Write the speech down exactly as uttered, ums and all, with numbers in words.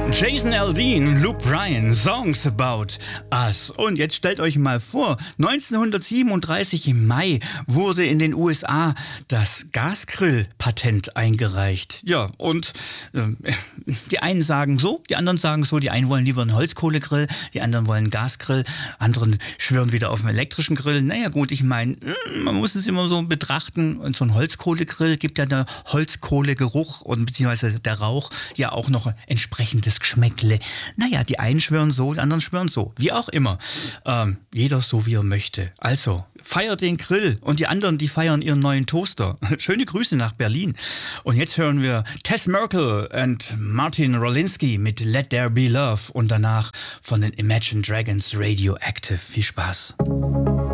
Jason Aldean, Luke Bryan, Songs About Us. Und jetzt stellt euch mal vor, neunzehnhundertsiebenunddreißig im Mai wurde in den U S A das Gasgrill-Patent eingereicht. Ja, und äh, die einen sagen so, die anderen sagen so, die einen wollen lieber einen Holzkohlegrill, die anderen wollen einen Gasgrill, anderen schwören wieder auf einen elektrischen Grill. Naja gut, ich meine, man muss es immer so betrachten, und so ein Holzkohlegrill gibt ja der Holzkohlegeruch und beziehungsweise der Rauch ja auch noch entsprechendes Geschmäckle. Naja, die einen schwören so, die anderen schwören so. Wie auch immer. Ähm, jeder so, wie er möchte. Also, feiert den Grill und die anderen, die feiern ihren neuen Toaster. Schöne Grüße nach Berlin. Und jetzt hören wir Tess Merkel und Martin Rolinski mit Let There Be Love und danach von den Imagine Dragons Radioactive. Viel Spaß.